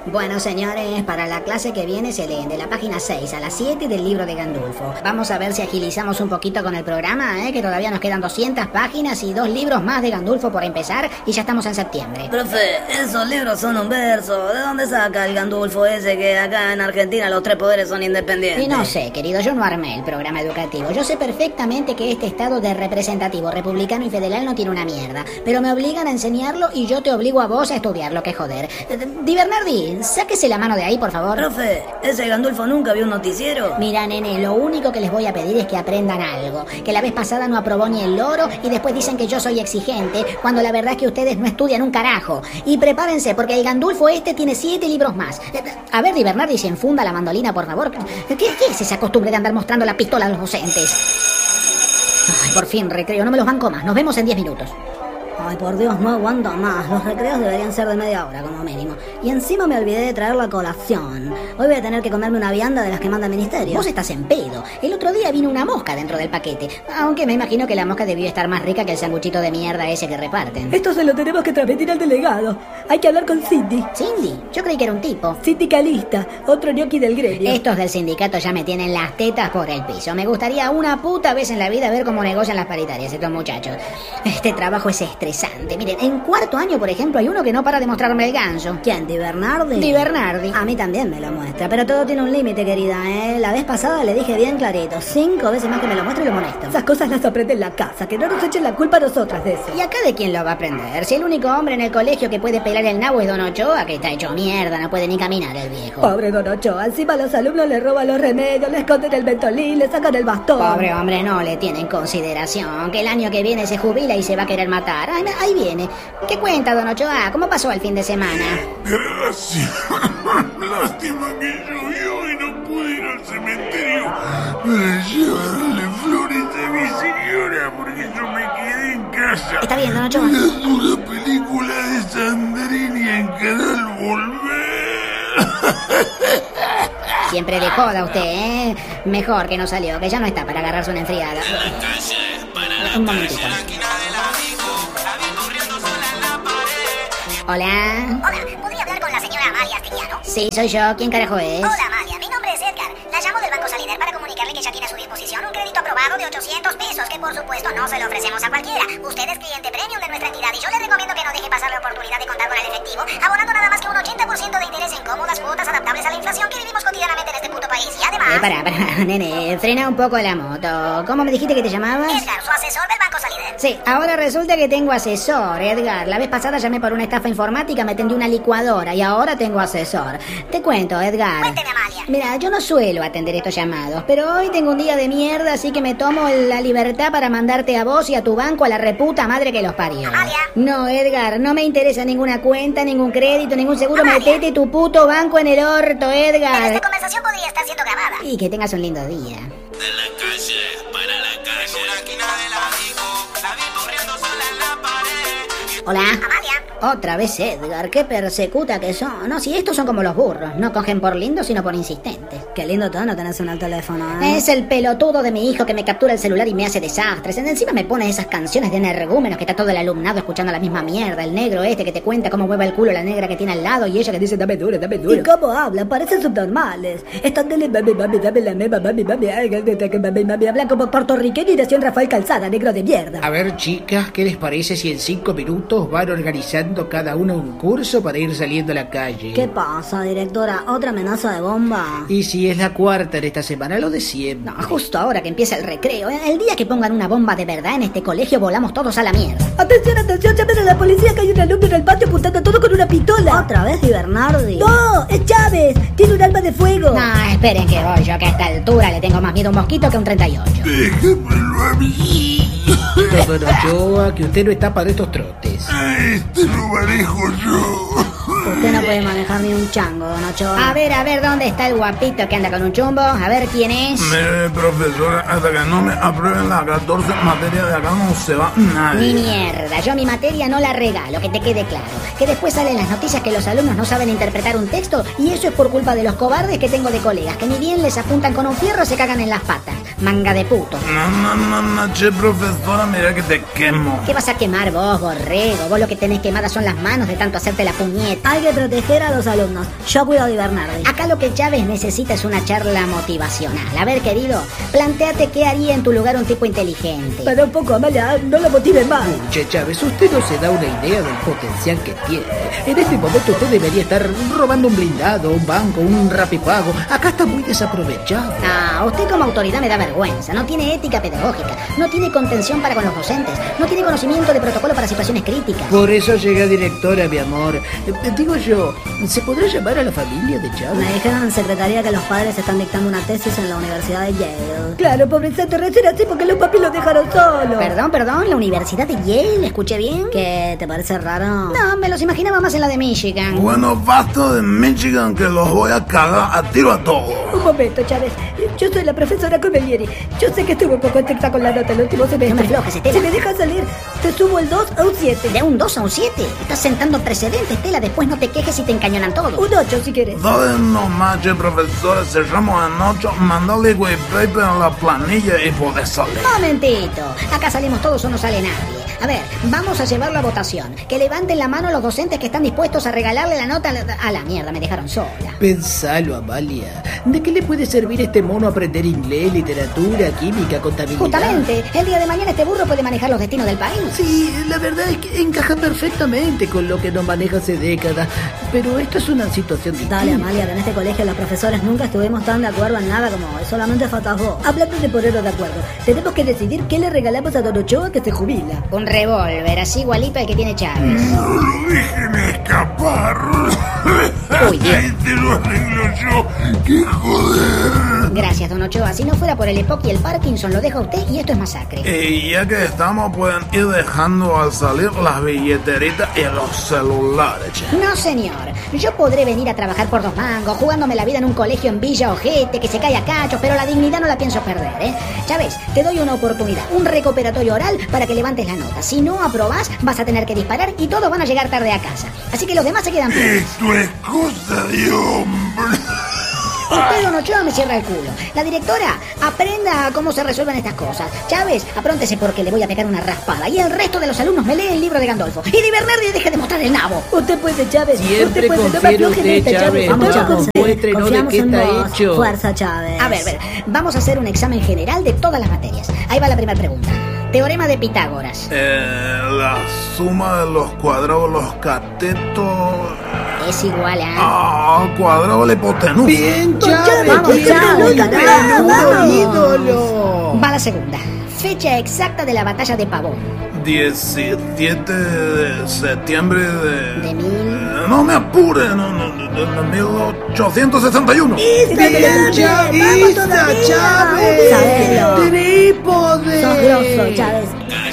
Bueno, señores, para la clase que viene se leen de la página 6 a la 7 del libro de Gandulfo. Vamos a ver si agilizamos un poquito con el programa, que todavía nos quedan 200 páginas y 2 libros más de Gandulfo por empezar y ya estamos en septiembre. Profe, esos libros son un verso. ¿De dónde saca el Gandulfo ese que acá en Argentina los 3 poderes son independientes? Y no sé, querido, yo no armé el programa educativo. Yo sé perfectamente que este estado de representativo republicano y federal no tiene una mierda, pero me obligan a enseñarlo y yo te obligo a vos a estudiarlo, que joder. Di Bernardi, sáquese la mano de ahí, por favor. Profe, ¿ese Gandulfo nunca vio un noticiero? Mira, nene, lo único que les voy a pedir es que aprendan algo. Que la vez pasada no aprobó ni el loro y después dicen que yo soy exigente, cuando la verdad es que ustedes no estudian un carajo. Y prepárense, porque el Gandulfo este tiene 7 libros más. A ver, Di Bernardi, se enfunda la mandolina, por favor. ¿Qué es esa costumbre de andar mostrando la pistola a los docentes? Ay, por fin, recreo, no me los banco más. Nos vemos en 10 minutos. Ay, por Dios, no aguanto más. Los recreos deberían ser de media hora, como mínimo. Y encima me olvidé de traer la colación. Hoy voy a tener que comerme una vianda de las que manda el ministerio. Vos estás en pedo. El otro día vino una mosca dentro del paquete. Aunque me imagino que la mosca debió estar más rica que el sanguchito de mierda ese que reparten. Esto se lo tenemos que transmitir al delegado. Hay que hablar con Cindy. ¿Cindy? Yo creí que era un tipo. Sindicalista, otro ñoqui del gremio. Estos del sindicato ya me tienen las tetas por el piso. Me gustaría una puta vez en la vida ver cómo negocian las paritarias estos muchachos. Este trabajo es estresante. Miren, en cuarto año, por ejemplo, hay uno que no para de mostrarme el ganso. ¿Quién? ¿Di Bernardi? Di Bernardi. A mí también me lo muestra, pero todo tiene un límite, querida, La vez pasada le dije bien clarito, 5 veces más que me lo muestre y lo molesto. Esas cosas las aprende en la casa, que no nos echen la culpa a nosotras de eso. ¿Y acá de quién lo va a aprender? Si el único hombre en el colegio que puede pelar el nabo es Don Ochoa, que está hecho mierda, no puede ni caminar el viejo. Pobre Don Ochoa, encima los alumnos le roban los remedios, le esconden el Ventolin, le sacan el bastón. Pobre hombre, no le tienen consideración, que el año que viene se jubila y se va a querer matar. Ay, ahí viene. ¿Qué cuenta, Don Ochoa? ¿Cómo pasó el fin de semana? Gracias. Lástima que llovió y no pude ir al cementerio para llevarle flores a mi señora, porque yo me quedé en casa. Está bien, Don Ochoa. Mirando una película de Sandrini en Canal Volver. Siempre de joda usted, Mejor que no salió, que ya no está para agarrarse una enfriada. Un momentito. Hola. Hola, ¿podría hablar con la señora Amalia Astillano? Sí, soy yo. ¿Quién carajo es? Hola, Amalia, mi nombre es Edgar. La llamo del Banco Salider para comunicarle que ya tiene a su disposición un crédito aprobado de 800 pesos, que por supuesto no se lo ofrecemos a cualquiera. Usted es cliente premium de nuestra entidad y yo le recomiendo que no deje pasar la oportunidad de contar con el efectivo, abonando nada más que un 80% de interés en cómodas cuotas adaptables a la inflación que vivimos cotidianamente en este puto país. Y además... Pará, nene, frena un poco la moto. ¿Cómo me dijiste que te llamabas? Edgar, su asesor del Banco Salider. Sí, ahora resulta que tengo asesor, Edgar. La vez pasada llamé por una estafa informática, me tendí una licuadora y ahora tengo asesor. Te cuento, Edgar. Cuénteme, Amalia. Mira, yo no suelo atender estos llamados, pero hoy tengo un día de mierda, así que me tomo la libertad para mandarte a vos y a tu banco a la reputa madre que los parió. Amalia. No, Edgar, no me interesa ninguna cuenta, ningún crédito, ningún seguro. Amalia. Metete tu puto banco en el orto, Pero Edgar. esta conversación podría estar siendo grabada. Y que tengas un lindo día. De la calle para la calle. En una esquina de la vi corriendo sola en la pared. Hola. Amalia. Otra vez Edgar, qué persecuta que son. No, si estos son como los burros, no cogen por lindos sino por insistentes. Qué lindo tono tenés en el teléfono, Es el pelotudo de mi hijo que me captura el celular y me hace desastres. Encima me pone esas canciones de energúmenos que está todo el alumnado escuchando la misma mierda. El negro este que te cuenta cómo mueve el culo la negra que tiene al lado y ella que dice dame duro, dame duro. ¿Y cómo hablan? Parecen subnormales. Están dele mami, mami, dame la mema, mami, mami, mami, hablan como puertorriqueño y nació en Rafael Calzada, negro de mierda. A ver, chicas, ¿qué les parece si en 5 minutos van organizando cada uno un curso para ir saliendo a la calle? ¿Qué pasa, directora? ¿Otra amenaza de bomba? Y si es la cuarta en esta semana, lo de siempre. No, justo ahora que empieza el recreo. El día que pongan una bomba de verdad en este colegio volamos todos a la mierda. Atención, atención, llamen a la policía que hay un alumno en el patio apuntando todo con una pistola. ¿Otra vez, Di Bernardi? ¡No! ¡Es Chávez! ¡Tiene un arma de fuego! No, esperen que voy yo, que a esta altura le tengo más miedo a un mosquito que a un 38. Déjamelo a mí. Don Ochoa, que usted no está para estos trotes. Este lo manejo yo. Usted no puede manejar ni un chango, Don Ochoa. A ver, ¿dónde está el guapito que anda con un chumbo? A ver quién es. Mire, profesora, hasta que no me aprueben las 14 materias de acá no se va nadie. Ni mierda, yo mi materia no la regalo, que te quede claro. Que después salen las noticias que los alumnos no saben interpretar un texto y eso es por culpa de los cobardes que tengo de colegas, que ni bien les apuntan con un fierro se cagan en las patas. Manga de puto. No, che, profesora, mira que te quemo. ¿Qué vas a quemar vos, borrego? Vos lo que tenés quemadas son las manos de tanto hacerte la puñeta. Hay que proteger proteger a los alumnos. Yo cuido de Bernardi. Acá lo que Chávez necesita es una charla motivacional. A ver, querido, plantéate qué haría en tu lugar un tipo inteligente. Para un poco, Amalia, no lo motive más. Che, Chávez, usted no se da una idea del potencial que tiene. En este momento usted debería estar robando un blindado, un banco, un rapipago. Acá está muy desaprovechado. Ah, usted como autoridad me da vergüenza. No tiene ética pedagógica, no tiene contención para con los docentes, no tiene conocimiento de protocolo para situaciones críticas. Por eso llega directora, mi amor. Digo yo, ¿se podrá llamar a la familia de Chávez? Me dijeron en secretaría que los padres están dictando una tesis en la Universidad de Yale. Claro, pobrecito, recién así porque los papis lo dejaron solo. Perdón, ¿la Universidad de Yale? ¿Escuché bien? ¿Qué? ¿Te parece raro? No, me los imaginaba más en la de Michigan. Bueno, basta de Michigan que los voy a cagar a tiro a todos. Un momento, Chávez. Yo soy la profesora Comelieri. Yo sé que estuve un poco estricta con la nota el último semestre. No me aflojes, Estela. Si me dejas salir, te subo el 2 a un 7. ¿De un 2 a un 7? Estás sentando precedentes, Estela. Después no te quejes si te encañonan todo. Un 8 si quieres. Dale nomás, profesora, cerramos en 8, mandale güey paper a la planilla y podés salir. Momentito, acá salimos todos o no sale nadie. A ver, vamos a llevarlo a votación. Que levanten la mano los docentes que están dispuestos a regalarle la nota a la mierda, me dejaron sola. Pensalo, Amalia. ¿De qué le puede servir a este mono aprender inglés, literatura, química, contabilidad? Justamente, el día de mañana este burro puede manejar los destinos del país. Sí, la verdad es que encaja perfectamente con lo que nos maneja hace décadas. Pero esto es una situación distinta. Dale, Amalia, que en este colegio los profesores nunca estuvimos tan de acuerdo en nada como hoy. Solamente faltas vos. Hablando de ponernos de acuerdo, tenemos que decidir qué le regalamos a Don Ochoa que se jubila. Un revólver, así igualito al que tiene Chávez. No lo dejen escapar. Uy, bien. Ahí te lo arreglo yo. ¡Qué joder! Gracias, Don Ochoa. Si no fuera por el EPOC y el Parkinson, lo deja usted y esto es masacre. Y ya que estamos, pueden ir dejando al salir las billeteritas y los celulares. Che. No, señor. Yo podré venir a trabajar por 2 mangos, jugándome la vida en un colegio en Villa Ojete, que se cae a cachos, pero la dignidad no la pienso perder, ¿eh? Chávez, te doy una oportunidad, un recuperatorio oral para que levantes la nota. Si no aprobás, vas a tener que disparar y todos van a llegar tarde a casa. Así que los demás se quedan firmes. Esto es cosa de hombre. Usted, Don Ochoa, me cierra el culo. La directora, aprenda cómo se resuelven estas cosas. Chávez, apróntese porque le voy a pegar una raspada. Y el resto de los alumnos me lee el libro de Gandolfo. Y Di Bernardi deje de mostrar el nabo. Usted puede, Chávez. Siempre usted puede. confíe en usted, Chávez. Vamos, No, Chávez. muéstrenos de Confiamos qué en está vos. hecho. Fuerza, Chávez. A ver, vamos a hacer un examen general de todas las materias. Ahí va la primera pregunta. Teorema de Pitágoras. La suma de los cuadrados, los catetos. Es igual a... Cuadrado la hipotenusa. Bien, Chávez. Vamos, bien, Chávez, bien, carajo, vamos. ídolo. Va la segunda. Fecha exacta de la batalla de Pavón. 17 de septiembre De mil... No me apure, de 1861. Bien, chavista, Chávez. Sabelo. Trípode. Sos grosso, Chávez.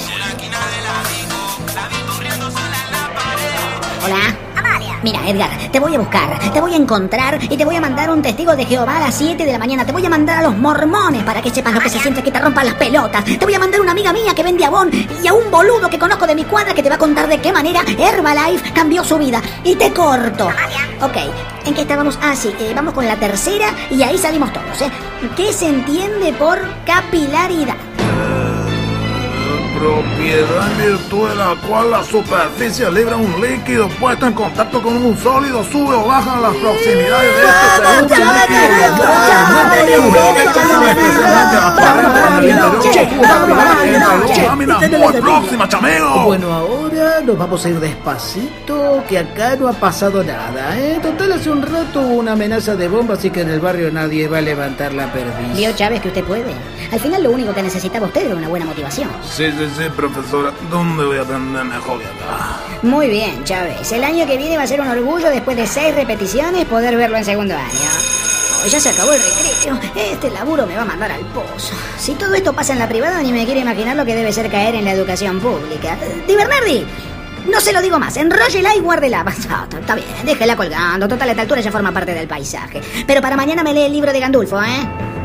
Hola. Amalia. Mira, Edgar, te voy a buscar, te voy a encontrar y te voy a mandar un testigo de Jehová a las 7 de la mañana. Te voy a mandar a los mormones para que sepas lo que se siente que te rompan las pelotas. Te voy a mandar a una amiga mía que vende Avon y a un boludo que conozco de mi cuadra que te va a contar de qué manera Herbalife cambió su vida. Y te corto. Ok, ¿en qué estábamos? Ah, sí, vamos con la tercera y ahí salimos todos, ¿eh? ¿Qué se entiende por capilaridad? Propiedad en virtud de la cual la superficie libra un líquido puesto en contacto con un sólido, sube o baja en las proximidades de este segundo. Muy próxima, chameo. Bueno, ahora nos vamos a ir despacito, que acá no ha pasado nada, ¿eh? Total, hace un rato hubo una amenaza de bomba, así que en el barrio nadie va a levantar la perdiz. Vio, Chávez, que usted puede. Al final lo único que necesitaba usted era una buena motivación. Sí, profesora. ¿Dónde voy a aprender mejor de acá? Muy bien, Chávez. El año que viene va a ser un orgullo, después de 6 repeticiones, poder verlo en segundo año. Oh, ya se acabó el recreo. Este laburo me va a mandar al pozo. Si todo esto pasa en la privada, ni me quiero imaginar lo que debe ser caer en la educación pública. Di Bernardi, no se lo digo más. Enróllela y guárdela. Está bien, déjela colgando. Total, a esta altura ya forma parte del paisaje. Pero para mañana me lee el libro de Gandulfo, ¿eh?